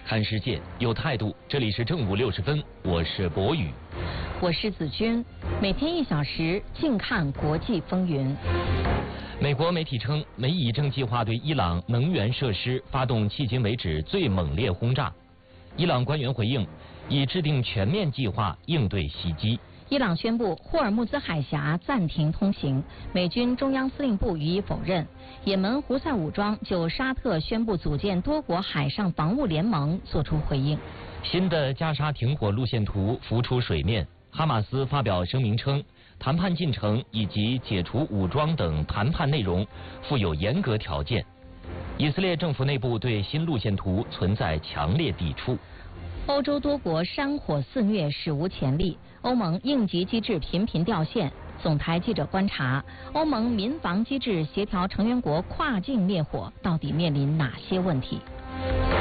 看世界有态度，这里是正午60分，我是博宇， 我是子君，每天1小时，静看国际风云。 美国媒体称，美以正计划对伊朗能源设施发动迄今为止最猛烈轰炸。伊朗官员回应，已制定全面计划应对袭击。 伊朗宣布霍尔木兹海峡暂停通行，美军中央司令部予以否认。也门胡塞武装就沙特宣布组建多国海上防务联盟作出回应。 新的加沙停火路线图浮出水面，哈马斯发表声明称，谈判进程以及解除武装等谈判内容附有严格条件。以色列政府内部对新路线图存在强烈抵触。 欧洲多国山火肆虐，史无前例。欧盟应急机制频频掉线。总台记者观察，欧盟民防机制协调成员国跨境灭火，到底面临哪些问题？